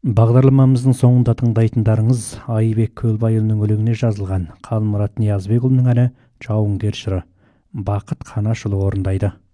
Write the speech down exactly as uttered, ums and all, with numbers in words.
Бағдарламамыздың соңында тыңдайтындарыңыз Айбек Көлбайұлының өлеңіне жазылған Қалмұрат Ниязбекұлының әні «Жауынгер жыры». Бақыт Қанашұлы орындайды.